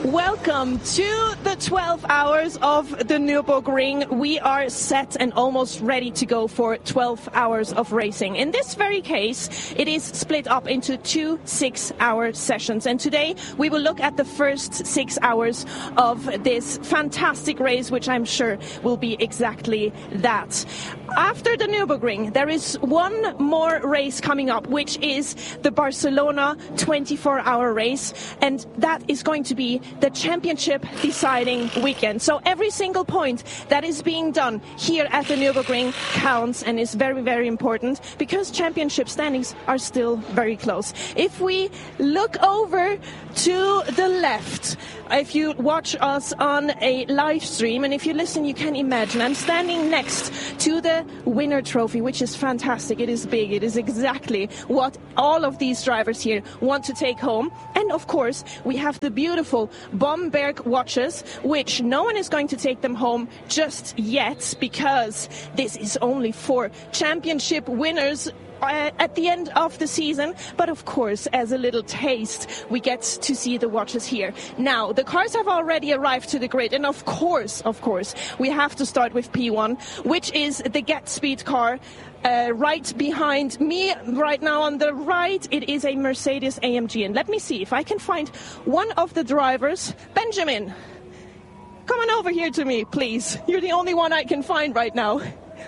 Welcome to the 12 hours of the Nürburgring. We are set and almost ready to go for 12 hours of racing. In this very case, it is split up into 2 6-hour sessions. And today we will look at the first 6 hours of this fantastic race, which I'm sure will be exactly that. After the Nürburgring, there is one more race coming up, which is the Barcelona 24-hour race. And that is going to be the championship deciding weekend. So every single point that is being done here at the Nürburgring counts and is very, very important because championship standings are still very close. If we look over to the left, if you watch us on a live stream and if you listen, you can imagine I'm standing next to the winner trophy, which is fantastic. It is big. It is exactly what all of these drivers here want to take home. And of course, we have the beautiful Bomberg watches, which no one is going to take them home just yet because this is only for championship winners at the end of the season. But of course, as a little taste, we get to see the watches here. Now, the cars have already arrived to the grid. And of course, we have to start with P1, which is the Get Speed car. Right behind me right now on the right, it is a Mercedes AMG. And let me see if I can find one of the drivers. Benjamin, come on over here to me, please. You're the only one I can find right now.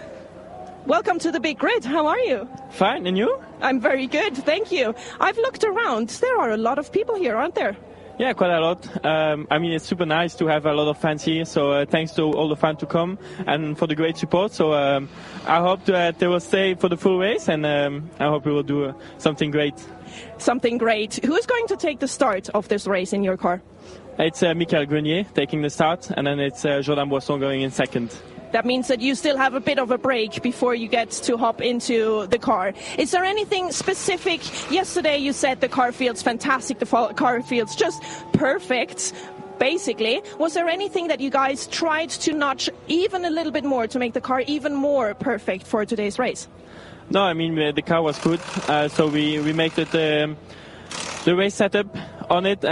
Welcome to the big grid. How are you? Fine, and you? I'm very good, thank you. I've looked around. There are a lot of people here, aren't there? Yeah, quite a lot. It's super nice to have a lot of fans here. So thanks to all the fans to come and for the great support. So I hope that they will stay for the full race, and I hope we will do something great. Something great. Who is going to take the start of this race in your car? It's Michael Grenier taking the start, and then it's Jordan Boisson going in second. That means that you still have a bit of a break before you get to hop into the car. Is there anything specific? Yesterday you said the car feels fantastic, the car feels just perfect, basically. Was there anything that you guys tried to notch even a little bit more to make the car even more perfect for today's race? No, the car was good. So we made it the race setup on it,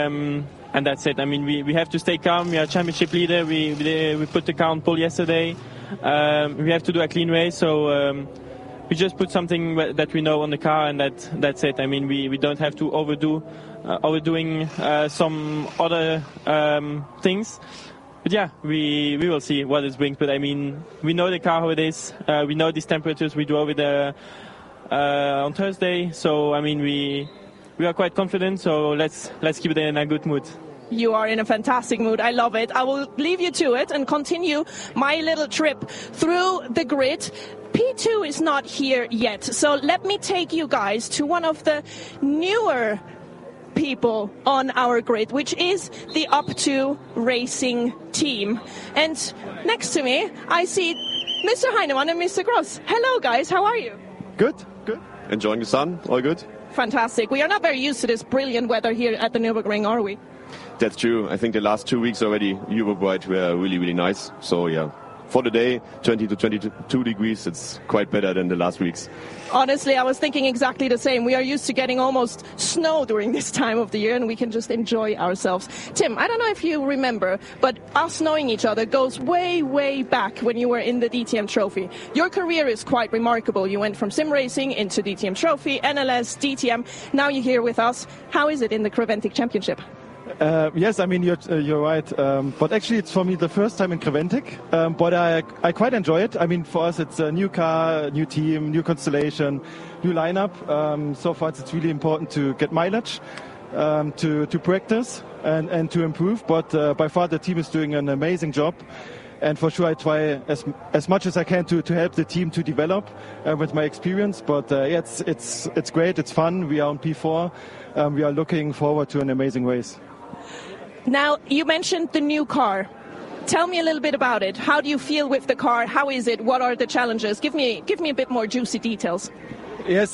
and that's it. We have to stay calm. We are championship leader. We put the car on pole yesterday. We have to do a clean race. So we just put something that we know on the car, and that's it. We don't have to overdoing some other things. But yeah, we will see what it brings. But we know the car how it is. We know these temperatures. We drove it on Thursday. So we are quite confident, so let's keep it in a good mood. You are in a fantastic mood. I love it. I will leave you to it and continue my little trip through the grid. P2 is not here yet, so let me take you guys to one of the newer people on our grid, which is the Up2 Racing team. And next to me, I see Mr. Heinemann and Mr. Gross. Hello, guys. How are you? Good. Enjoying the sun. All good. Fantastic. We are not very used to this brilliant weather here at the Nürburgring, are we? That's true. I think the last 2 weeks already, Europe-wide, were really, really nice. So, yeah, for the day, 20 to 22 degrees, it's quite better than the last weeks. Honestly, I was thinking exactly the same. We are used to getting almost snow during this time of the year, and we can just enjoy ourselves. Tim, I don't know if you remember, but us knowing each other goes way, way back when you were in the DTM Trophy. Your career is quite remarkable. You went from sim racing into DTM Trophy, NLS, DTM. Now you're here with us. How is it in the Creventic Championship? Yes, you're right. But actually, it's for me the first time in Creventic. But I quite enjoy it. For us, it's a new car, new team, new constellation, new lineup. So far, it's really important to get mileage, to practice and to improve. But by far, the team is doing an amazing job. And for sure, I try as much as I can to help the team to develop with my experience. But it's great. It's fun. We are on P4. We are looking forward to an amazing race. Now, you mentioned the new car. Tell me a little bit about it. How do you feel with the car? How is it? What are the challenges? Give me a bit more juicy details. Yes, the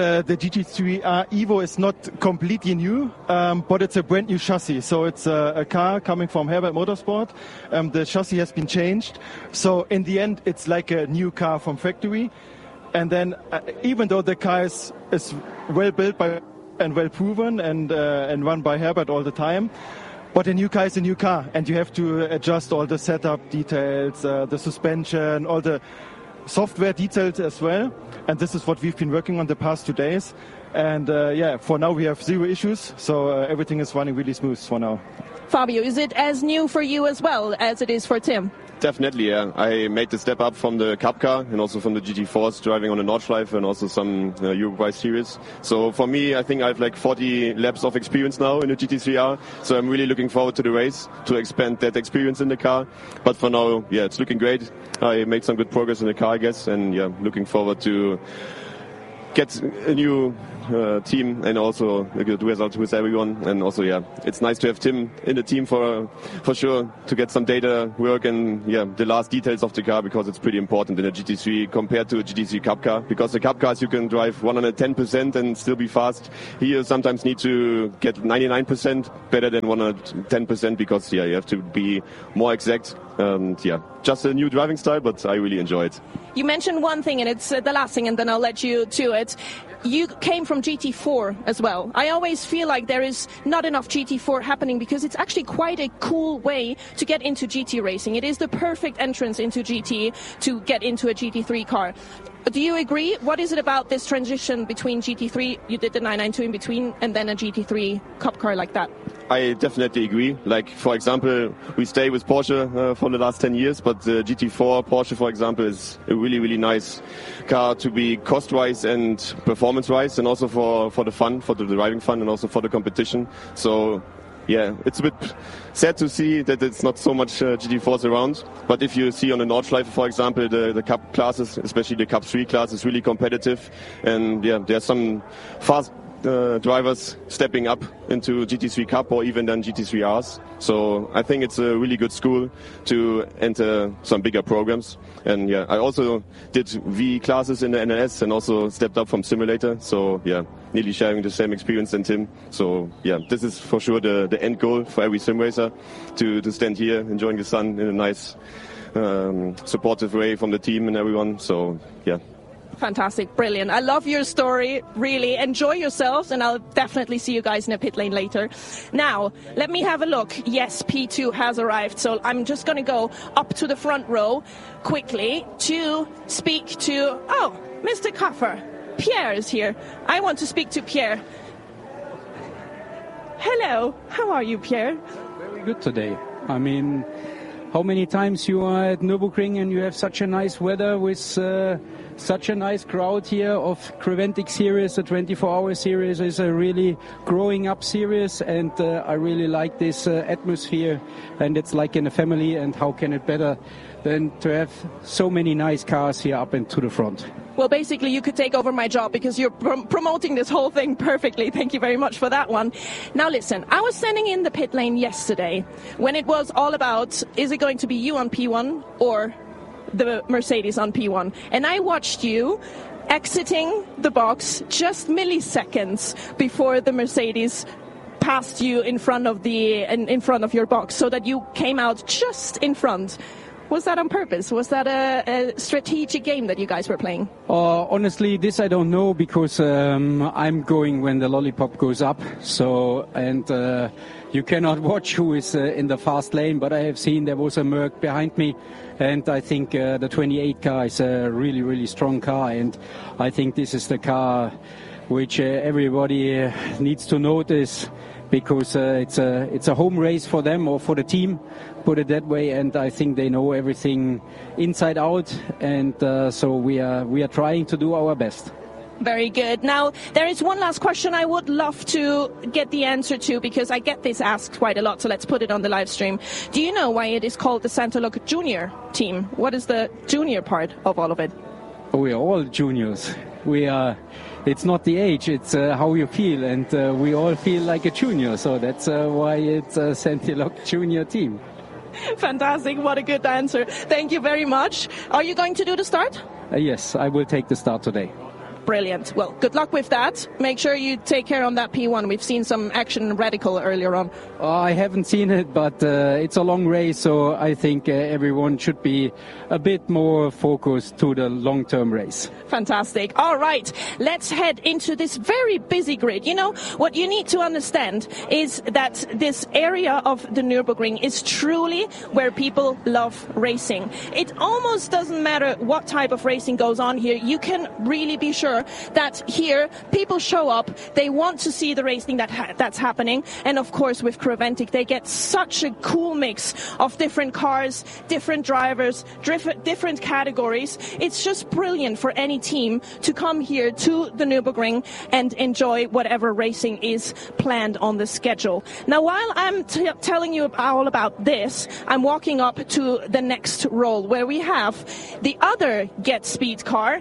GT3 Evo is not completely new, but it's a brand new chassis. So it's a car coming from Herbert Motorsport. The chassis has been changed. So in the end, it's like a new car from factory. And then even though the car is well built and well proven and run by Herbert all the time, But a new car is a new car, and you have to adjust all the setup details, the suspension, all the software details as well. And this is what we've been working on the past 2 days. And for now we have 0 issues, so everything is running really smooth for now. Fabio, is it as new for you as well as it is for Tim? Definitely, yeah. I made the step up from the Cup car and also from the GT4s driving on the Nordschleife and also some Uruguay series. So for me, I think I have like 40 laps of experience now in the GT3R. So I'm really looking forward to the race to expand that experience in the car. But for now, yeah, it's looking great. I made some good progress in the car, I guess. And yeah, looking forward to get a new team and also a good result with everyone. And also, yeah, it's nice to have Tim in the team for sure to get some data work and the last details of the car, because it's pretty important in a GT3 compared to a GT3 Cup car, because the Cup cars you can drive 110% and still be fast. Here you sometimes need to get 99% better than 110% because you have to be more exact. And just a new driving style, but I really enjoy it. You mentioned one thing, and it's the last thing, and then I'll let you to it. You came from GT4 as well. I always feel like there is not enough GT4 happening because it's actually quite a cool way to get into GT racing. It is the perfect entrance into GT to get into a GT3 car. Do you agree? What is it about this transition between GT3, you did the 992 in between, and then a GT3 Cup car like that? I definitely agree. Like, for example, we stay with Porsche for the last 10 years, but the GT4 Porsche, for example, is a really, really nice car to be cost-wise and performance-wise, and also for the fun, for the driving fun, and also for the competition. So, yeah, it's a bit sad to see that it's not so much GT4s around. But if you see on the Nordschleife, for example, the Cup classes, especially the Cup 3 class, is really competitive. And there's some fast drivers stepping up into GT3 Cup or even then GT3Rs. So I think it's a really good school to enter some bigger programs. And I also did V classes in the NLS and also stepped up from simulator. So nearly sharing the same experience than Tim. So this is for sure the end goal for every sim racer, to stand here enjoying the sun in a nice supportive way from the team and everyone. So Fantastic, brilliant. I love your story, really. Enjoy yourselves, and I'll definitely see you guys in a pit lane later. Now, let me have a look. Yes, P2 has arrived, so I'm just going to go up to the front row quickly to speak to, Mr. Kaffer. Pierre is here. I want to speak to Pierre. Hello, how are you, Pierre? Very good today. I mean, how many times you are at Nürburgring and you have such a nice weather with such a nice crowd here of Creventic series. The 24-hour series is a really growing up series, and I really like this atmosphere, and it's like in a family, and how can it better than to have so many nice cars here up and to the front. Well, basically, you could take over my job because you're promoting this whole thing perfectly. Thank you very much for that one. Now, listen, I was standing in the pit lane yesterday when it was all about, is it going to be you on P1 or the Mercedes on P1? And I watched you exiting the box just milliseconds before the Mercedes passed you in front of your box, so that you came out just in front. Was that on purpose? Was that a strategic game that you guys were playing? Honestly, this I don't know, because I'm going when the lollipop goes up. So, and you cannot watch who is in the fast lane, but I have seen there was a Merc behind me, and I think the 28 car is a really, really strong car, and I think this is the car which everybody needs to notice, because it's a home race for them, or for the team, put it that way, and I think they know everything inside out, and so we are trying to do our best. Very good. Now, there is one last question I would love to get the answer to, because I get this asked quite a lot, so let's put it on the live stream. Do you know why it is called the Santalog Junior team? What is the junior part of all of it? We are all juniors. It's not the age, it's how you feel, and we all feel like a junior, so that's why it's a Santalog Junior team. Fantastic, what a good answer. Thank you very much. Are you going to do the start? Yes, I will take the start today. Brilliant. Well, good luck with that. Make sure you take care on that P1. We've seen some action in Radical earlier on. I haven't seen it, but it's a long race, so I think everyone should be a bit more focused to the long-term race. Fantastic. All right, let's head into this very busy grid. You know, what you need to understand is that this area of the Nürburgring is truly where people love racing. It almost doesn't matter what type of racing goes on here. You can really be sure that here people show up, they want to see the racing that's happening, and of course with Creventic they get such a cool mix of different cars, different drivers, different categories. It's just brilliant for any team to come here to the Nürburgring and enjoy whatever racing is planned on the schedule. Now, while I'm telling you all about this, I'm walking up to the next roll where we have the other Get Speed car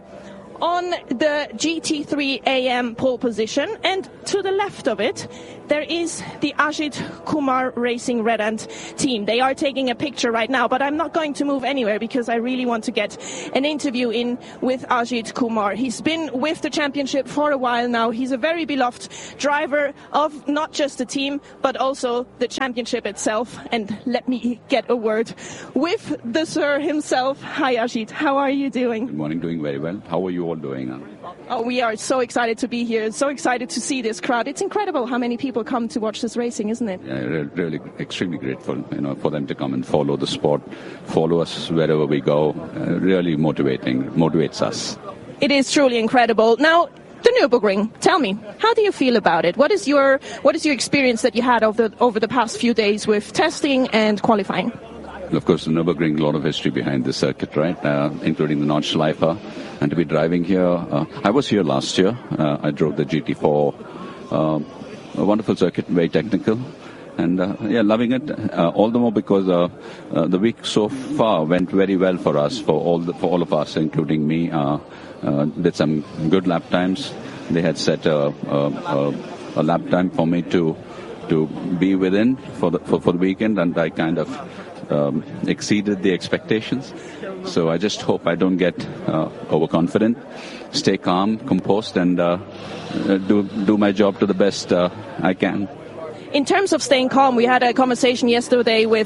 on the GT3 AM pole position, and to the left of it there is the Ajit Kumar Racing Red Ant team. They are taking a picture right now, but I'm not going to move anywhere because I really want to get an interview in with Ajit Kumar. He's been with the championship for a while now. He's a very beloved driver of not just the team but also the championship itself. And let me get a word with the sir himself. Hi Ajit, how are you doing? Good morning, doing very well. How are you all doing? Oh, we are so excited to be here, so excited to see this crowd. It's incredible how many people come to watch this racing, isn't it? Yeah, really extremely grateful, for them to come and follow the sport, follow us wherever we go. Really motivates us. It is truly incredible. Now, the Nürburgring, tell me, how do you feel about it? What is your experience that you had over the past few days with testing and qualifying? Of course, the Nürburgring, a lot of history behind the circuit, right? Including the Nordschleife. And to be driving here, I was here last year. I drove the GT4, a wonderful circuit, very technical. And loving it. All the more because the week so far went very well for us, for all of us, including me. Did some good lap times. They had set a lap time for me to be within for the weekend, and I kind of exceeded the expectations. So I just hope I don't get overconfident, stay calm, composed, and do my job to the best I can. In terms of staying calm, we had a conversation yesterday with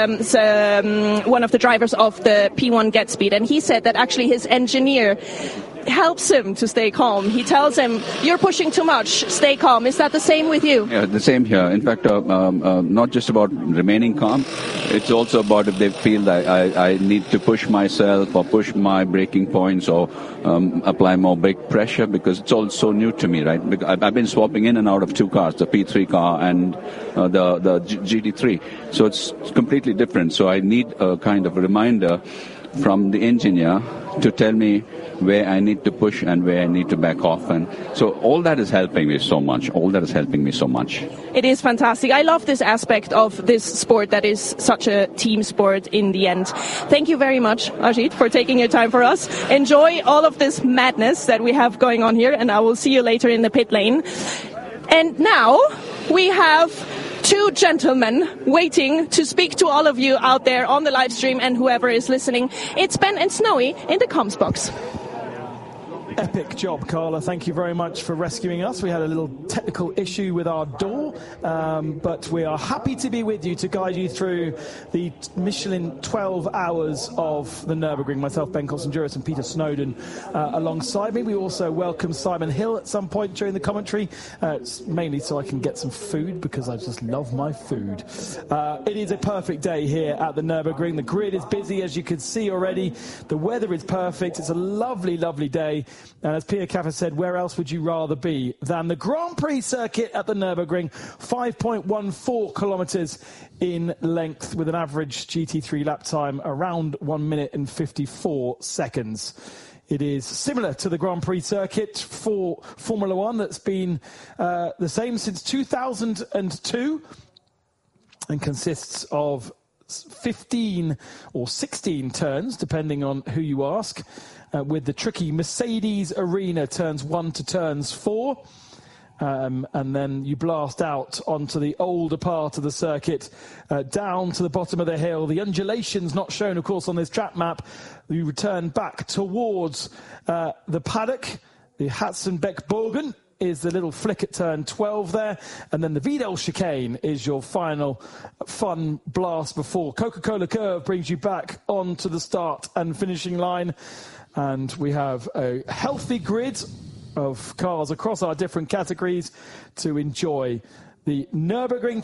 one of the drivers of the P1 Get Speed, and he said that actually his engineer helps him to stay calm. He tells him, you're pushing too much, stay calm. Is that the same with you? Yeah, the same here. In fact, not just about remaining calm, it's also about if they feel that I need to push myself or push my braking points or apply more brake pressure, because it's all so new to me, right? Because I've been swapping in and out of two cars, the P3 car and the GT3. So it's completely different. So I need a kind of reminder from the engineer to tell me where I need to push and where I need to back off. And so all that is helping me so much. It is fantastic. I love this aspect of this sport that is such a team sport in the end. Thank you very much, Ajit, for taking your time for us. Enjoy all of this madness that we have going on here, and I will see you later in the pit lane. And now we have two gentlemen waiting to speak to all of you out there on the live stream and whoever is listening. It's Ben and Snowy in the comms box. Epic job, Carla. Thank you very much for rescuing us. We had a little technical issue with our door, but we are happy to be with you to guide you through the Michelin 12 hours of the Nürburgring. Myself, Ben Cosson-Juris, and Peter Snowden alongside me. We also welcome Simon Hill at some point during the commentary. It's mainly so I can get some food, because I just love my food. It is a perfect day here at the Nürburgring. The grid is busy, as you can see already. The weather is perfect. It's a lovely, lovely day. And as Pierre Caffer said, where else would you rather be than the Grand Prix circuit at the Nürburgring? 5.14 kilometres in length, with an average GT3 lap time around 1 minute and 54 seconds. It is similar to the Grand Prix circuit for Formula One that's been the same since 2002 and consists of 15 or 16 turns, depending on who you ask. With the tricky Mercedes Arena turns 1 to turns 4. And then you blast out onto the older part of the circuit, down to the bottom of the hill. The undulations not shown, of course, on this track map. You return back towards the paddock. The Hatzenbeck-Bogen is the little flick at turn 12 there. And then the Vidal chicane is your final fun blast before Coca-Cola Curve brings you back onto the start and finishing line. And we have a healthy grid of cars across our different categories to enjoy the Nürburgring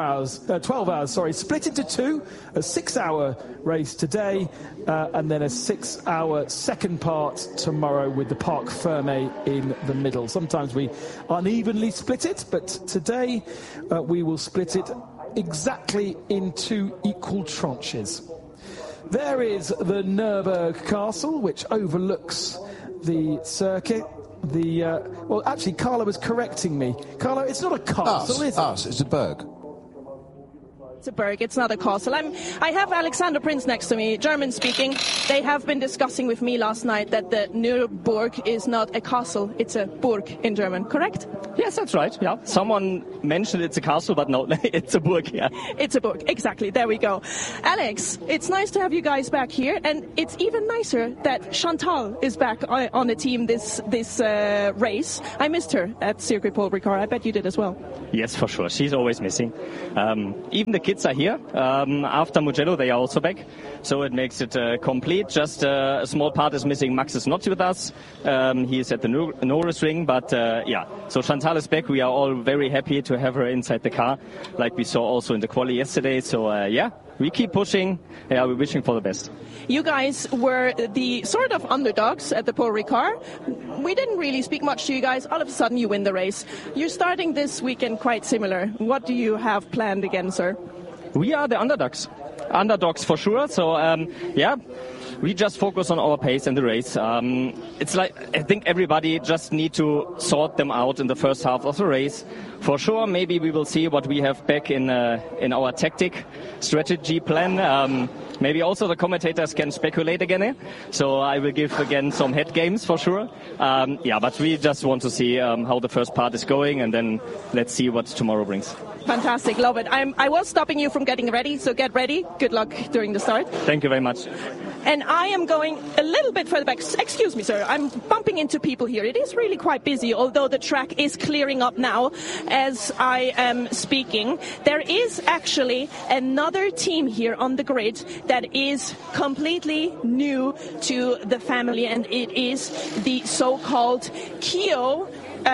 12 hours, split into two, a 6-hour race today, and then a 6-hour second part tomorrow with the Parc Fermé in the middle. Sometimes we unevenly split it, but today we will split it exactly in 2 equal tranches. There is the Nürburg Castle, which overlooks the circuit. Well, actually, Carlo was correcting me. Carlo, it's not a castle, is it? It's a berg. It's a berg, it's not a castle. I have Alexander Prinz next to me, German speaking. They have been discussing with me last night that the Nürburg is not a castle, it's a Burg in German, correct? Yes, that's right, yeah. Someone mentioned it's a castle, but no, it's a Burg, yeah. It's a Burg, exactly, there we go. Alex, it's nice to have you guys back here, and it's even nicer that Chantal is back on the team this race. I missed her at Circuit Paul Ricard, I bet you did as well. Yes, for sure, she's always missing. Even the kids are here. After Mugello, they are also back. So it makes it complete. Just a small part is missing. Max is not with us. He is at the Nürburgring. But yeah, so Chantal is back. We are all very happy to have her inside the car, like we saw also in the quali yesterday. So yeah, we keep pushing. Yeah, we're wishing for the best. You guys were the sort of underdogs at the Paul Ricard. We didn't really speak much to you guys. All of a sudden, you win the race. You're starting this weekend quite similar. What do you have planned again, sir? We are the underdogs. Underdogs for sure. So, yeah, we just focus on our pace and the race. It's like, I think everybody just need to sort them out in the first half of the race. For sure, maybe we will see what we have back in our tactic strategy plan. Maybe also the commentators can speculate again. So I will give again some head games for sure. Yeah, but we just want to see how the first part is going, and then let's see what tomorrow brings. Fantastic, love it. I was stopping you from getting ready, so get ready. Good luck during the start. Thank you very much. And I am going a little bit further back. Excuse me, sir. I'm bumping into people here. It is really quite busy, although the track is clearing up now as I am speaking. There is actually another team here on the grid that is completely new to the family, and it is the so-called Kio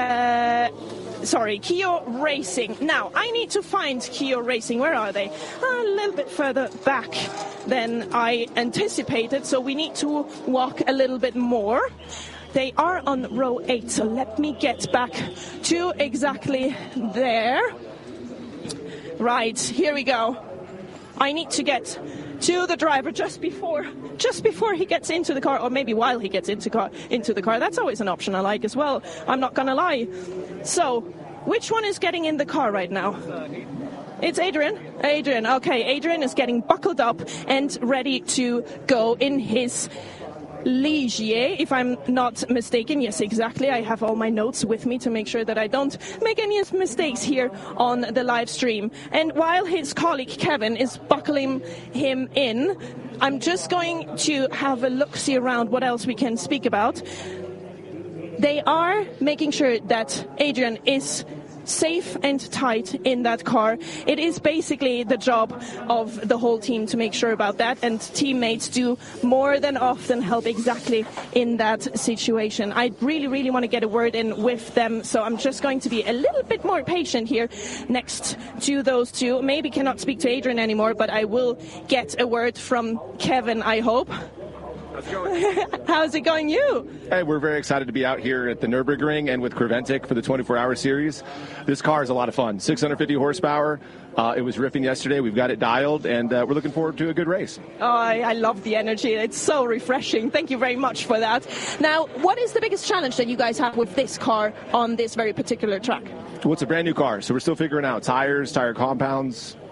Racing. Now, I need to find Kio Racing. Where are they? A little bit further back than I anticipated, so we need to walk a little bit more. They are on row 8, so let me get back to exactly there. Right, here we go. I need to get to the driver just before he gets into the car, or maybe while he gets into the car. That's always an option I like as well. I'm not going to lie. So, which one is getting in the car right now? It's Adrian. Adrian, okay. Adrian is getting buckled up and ready to go in his Ligier, if I'm not mistaken. Yes, exactly. I have all my notes with me to make sure that I don't make any mistakes here on the live stream. And while his colleague Kevin is buckling him in, I'm just going to have a look-see around what else we can speak about. They are making sure that Adrian is safe and tight in that car. It is basically the job of the whole team to make sure about that, and teammates do more than often help exactly in that situation. I really, really want to get a word in with them, so I'm just going to be a little bit more patient here next to those two. Maybe cannot speak to Adrian anymore, but I will get a word from Kevin, I hope. How's it going? How's it going, you? Hey, we're very excited to be out here at the Nürburgring and with Creventic for the 24-hour series. This car is a lot of fun. 650 horsepower. It was riffing yesterday. We've got it dialed, and we're looking forward to a good race. Oh, I love the energy. It's so refreshing. Thank you very much for that. Now, what is the biggest challenge that you guys have with this car on this very particular track? Well, it's a brand new car, so we're still figuring out tires, tire compounds,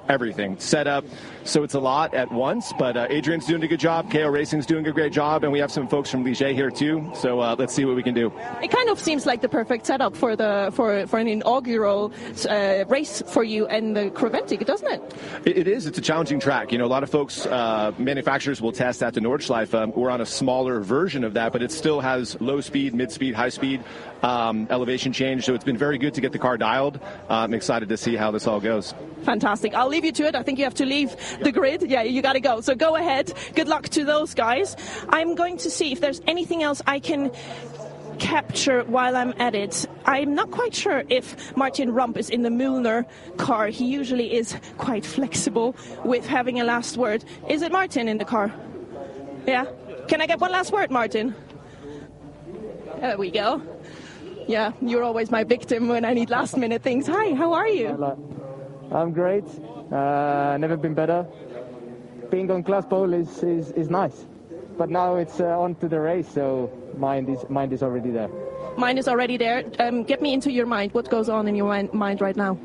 everything. Setup. So it's a lot at once, but Adrian's doing a good job. KO Racing's doing a great job, and we have some folks from Ligier here too. So let's see what we can do. It kind of seems like the perfect setup for an inaugural race for you and the Creventic, doesn't it? It is. It's a challenging track. You know, a lot of folks, manufacturers will test at the Nordschleife. We're on a smaller version of that, but it still has low speed, mid speed, high speed, elevation change. So it's been very good to get the car dialed. I'm excited to see how this all goes. Fantastic. I'll leave you to it. I think you have to leave the grid. Yeah, you got to go. So go ahead. Good luck to those guys. I'm going to see if there's anything else I can capture while I'm at it. I'm not quite sure if Martin Rump is in the Mühlner car. He usually is quite flexible with having a last word. Is it Martin in the car? Yeah? Can I get one last word, Martin? There we go. Yeah, you're always my victim when I need last minute things. Hi, how are you? I'm great. Never been better. Being on class pole is nice. But now it's on to the race, so mind is already there. Mind is already there. Get me into your mind. What goes on in your mind right now?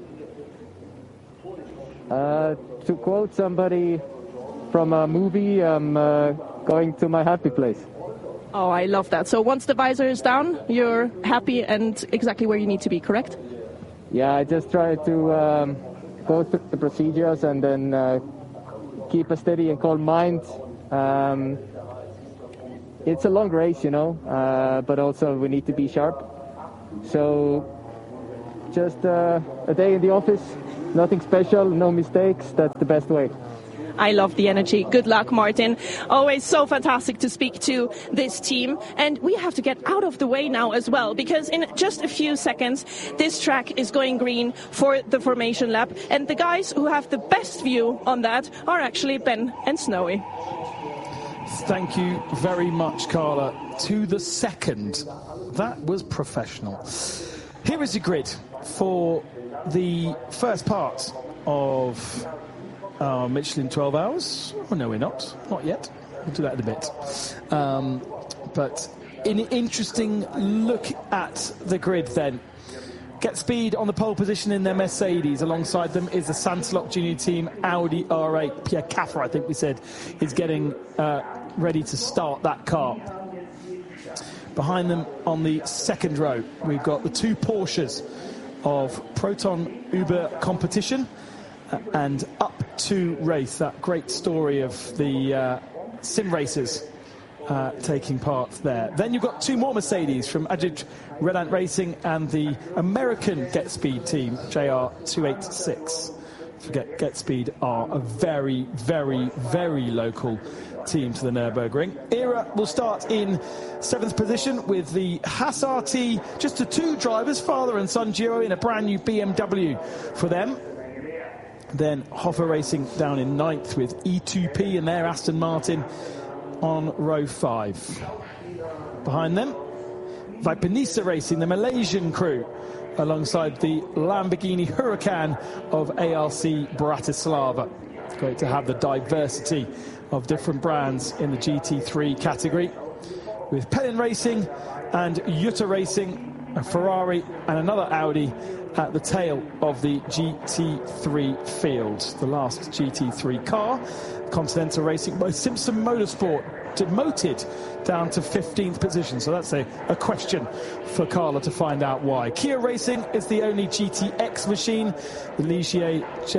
To quote somebody from a movie, I'm going to my happy place. Oh, I love that. So once the visor is down, you're happy and exactly where you need to be, correct? Yeah, I just try to go through the procedures and then keep a steady and calm mind. It's a long race, you know, but also we need to be sharp. So just a day in the office, nothing special, no mistakes. That's the best way. I love the energy. Good luck, Martin. Always so fantastic to speak to this team. And we have to get out of the way now as well, because in just a few seconds, this track is going green for the formation lap. And the guys who have the best view on that are actually Ben and Snowy. Thank you very much, Carla. To the second. That was professional. Here is your grid for the first part of our Michelin 12 hours. Oh, no, we're not. Not yet. We'll do that in a bit. But an interesting look at the grid then. Get Speed on the pole position in their Mercedes. Alongside them is the Santelok Junior Team Audi R8. Pierre Caffer, I think we said, is getting ready to start that car. Behind them on the second row, we've got the two Porsches of Proton Uber Competition and Up to Race, that great story of the sim racers taking part there. Then you've got two more Mercedes from Ajit Redant Racing and the American Get Speed team, JR286. Forget Get Speed are a very, very, very local team to the Nürburgring. ERA will start in 7th position with the Haas RT, just the two drivers, father and son duo, in a brand new BMW for them. Then Hoffer Racing down in 9th with E2P and their Aston Martin on row 5. Behind them, Vipanisa Racing, the Malaysian crew, alongside the Lamborghini Huracan of ARC Bratislava. Great to have the diversity of different brands in the GT3 category, with Pellin Racing and Jutta Racing, a Ferrari and another Audi at the tail of the GT3 field. The last GT3 car, Continental Racing by Simpson Motorsport, demoted down to 15th position. So that's a question for Carla to find out why. Kia Racing is the only GTX machine, the Ligier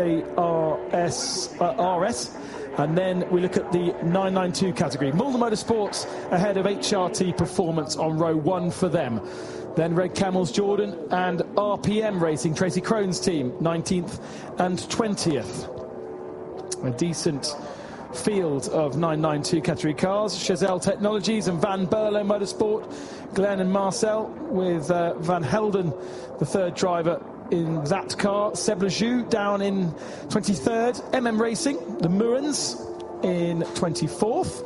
RS. And then we look at the 992 category. Mühlner Motorsports ahead of HRT Performance on row 1 for them. Then Red Camels Jordan and RPM Racing, Tracy Krohn's team, 19th and 20th. A decent field of 992 category cars. Chazelle Technologies and Van Berlo Motorsport. Glenn and Marcel with Van Helden, the third driver in that car. Seb Lejoux down in 23rd. MM Racing, the Murans, in 24th.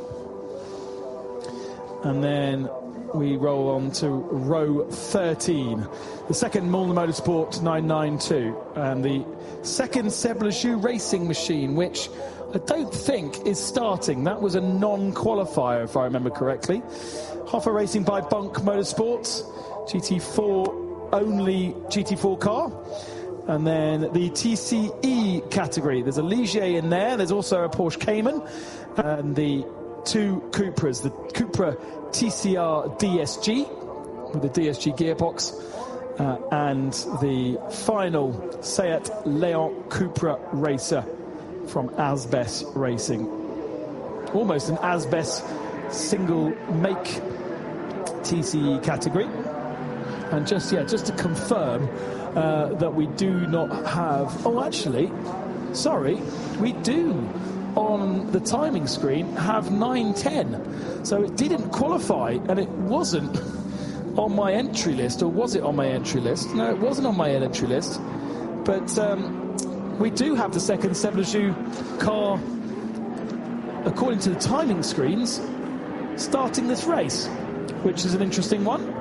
And then we roll on to row 13. The second Mühlner Motorsport 992. And the second Seb Lejoux Racing machine, which I don't think is starting. That was a non-qualifier, if I remember correctly. Hoffer Racing by Bunk Motorsports. GT4 only GT4 car. And then the TCE category, there's a Ligier in there. There's also a Porsche Cayman and the two Cupras, the Cupra TCR DSG with the DSG gearbox and the final Seat Leon Cupra Racer from Asbes Racing. Almost an Asbes single make TCE category. And just to confirm that we do not have... Oh, actually, sorry, we do on the timing screen have 9:10. So it didn't qualify, and it wasn't on my entry list. Or was it on my entry list? No, it wasn't on my entry list. But we do have the second Seblejoux car, according to the timing screens, starting this race, which is an interesting one.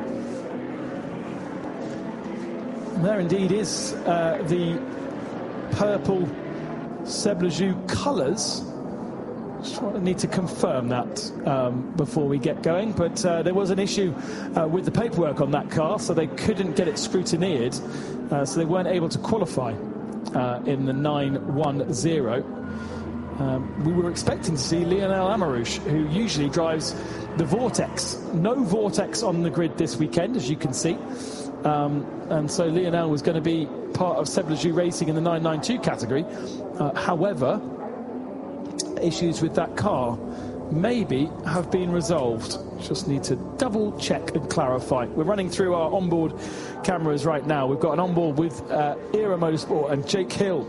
There indeed is the purple Seblejoux colours. Just need to confirm that before we get going. But there was an issue with the paperwork on that car, so they couldn't get it scrutineered. So they weren't able to qualify in the 910. We were expecting to see Lionel Amarouche, who usually drives the Vortex. No Vortex on the grid this weekend, as you can see. And so Lionel was going to be part of Seblejoux Racing in the 992 category. However, issues with that car maybe have been resolved. Just need to double check and clarify. We're running through our onboard cameras right now. We've got an onboard with Era Motorsport and Jake Hill.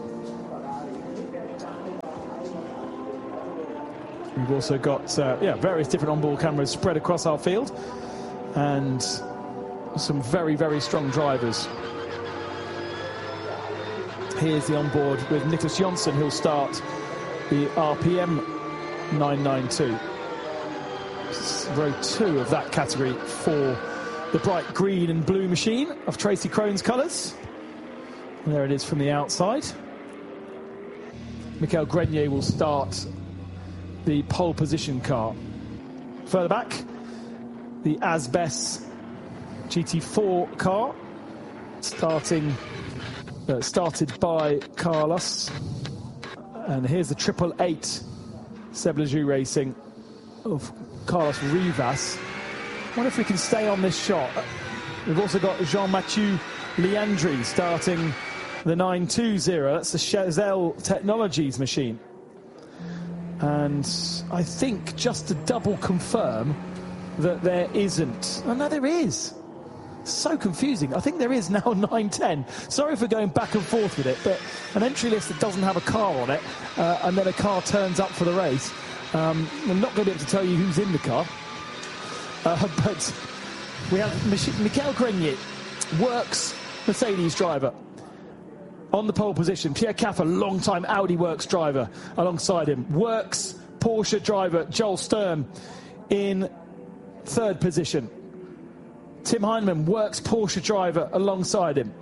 We've also got various different onboard cameras spread across our field, and some very, very strong drivers. Here's the onboard with Nicholas Johnson, who'll start the RPM 992. This is row 2 of that category for the bright green and blue machine of Tracy Krohn's colours. And there it is from the outside. Michael Grenier will start the pole position car. Further back, the Asbes GT4 car, started by Carlos. And here's the 888 Seblejoux Racing of Carlos Rivas. I wonder if we can stay on this shot. We've also got Jean-Mathieu Leandri starting the 920. That's the Chazelle Technologies machine. And I think, just to double confirm, that there isn't. Oh, no, there is. So confusing. I think there is now 910. Sorry for going back and forth with it, but an entry list that doesn't have a car on it, and then a car turns up for the race. I'm not going to be able to tell you who's in the car, but we have Michael Grenier, Works Mercedes driver. On the pole position, Pierre Caffer, long-time Audi Works driver, alongside him. Works Porsche driver Joel Sturm in third position. Tim Heinemann, Works Porsche driver, alongside him.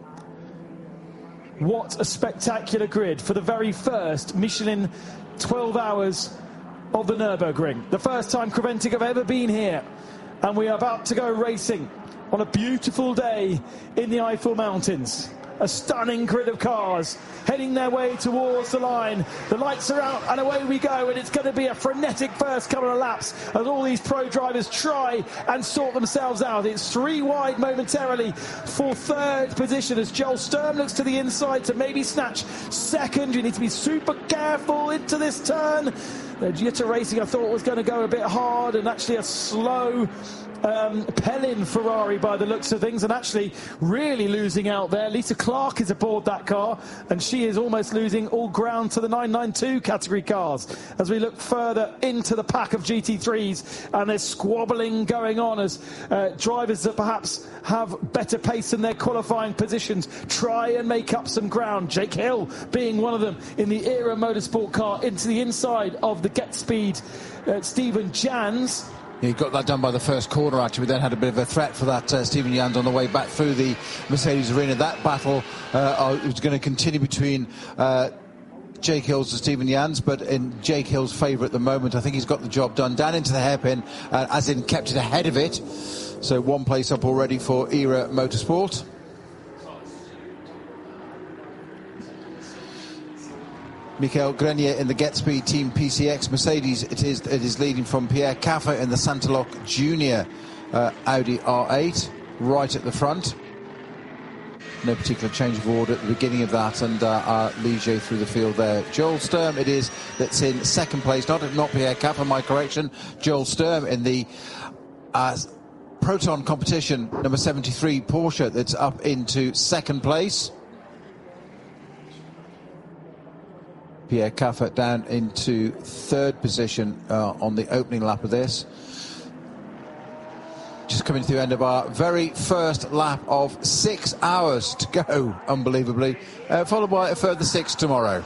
What a spectacular grid for the very first Michelin 12 hours of the Nürburgring. The first time Creventic have ever been here. And we are about to go racing on a beautiful day in the Eifel Mountains. A stunning grid of cars heading their way towards the line. The lights are out and away we go, and it's going to be a frenetic first couple of laps as all these pro drivers try and sort themselves out. It's 3 wide momentarily for third position as Joel Sturm looks to the inside to maybe snatch second. You need to be super careful into this turn. The Giugiaro Racing I thought was going to go a bit hard, and actually a slow Pellin Ferrari by the looks of things, and actually really losing out there. Lisa Clark is aboard that car, and she is almost losing all ground to the 992 category cars as we look further into the pack of GT3s, and there's squabbling going on as drivers that perhaps have better pace in their qualifying positions try and make up some ground. Jake Hill being one of them in the Era Motorsport car into the inside of the Get Speed Stephen Jans. He got that done by the first corner, actually. We then had a bit of a threat for that Stephen Jans on the way back through the Mercedes arena. That battle was going to continue between Jake Hills and Stephen Jans, but in Jake Hill's favour at the moment. I think he's got the job done. Down into the hairpin, as in kept it ahead of it. So 1 place up already for Era Motorsport. Michael Grenier in the GetSpeed Team PCX Mercedes. It is leading from Pierre Caffer in the Santalok Junior Audi R8 right at the front. No particular change of order at the beginning of that, and Ligier through the field there. Joel Sturm it is that's in second place, not Pierre Caffer, my correction. Joel Sturm in the Proton competition number 73 Porsche that's up into second place. Pierre Caffer down into third position on the opening lap of this. Just coming to the end of our very first lap of 6 hours to go, unbelievably, followed by a further 6 tomorrow.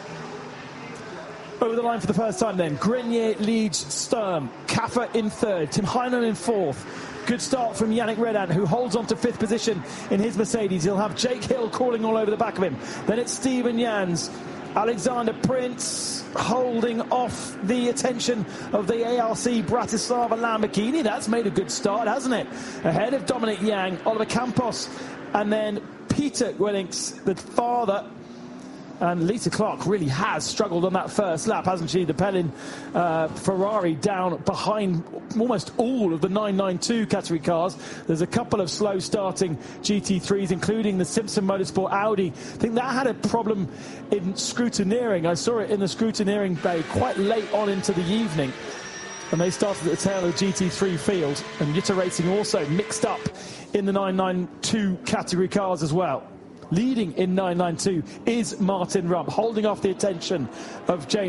Over the line for the first time then, Grenier leads Sturm, Caffer in third, Tim Heinen in fourth. Good start from Yannick Redan, who holds on to fifth position in his Mercedes. He'll have Jake Hill crawling all over the back of him. Then it's Stephen Jans, Alexander Prince holding off the attention of the ARC Bratislava Lamborghini. That's made a good start, hasn't it? Ahead of Dominic Yang, Oliver Campos, and then Peter Gwellinks, the father. And Lisa Clark really has struggled on that first lap, hasn't she? The Pelin Ferrari down behind almost all of the 992 category cars. There's a couple of slow starting GT3s, including the Simpson Motorsport Audi. I think that had a problem in scrutineering. I saw it in the scrutineering bay quite late on into the evening. And they started at the tail of the GT3 field. And Jutta Racing also mixed up in the 992 category cars as well. Leading in 992 is Martin Rump, holding off the attention of James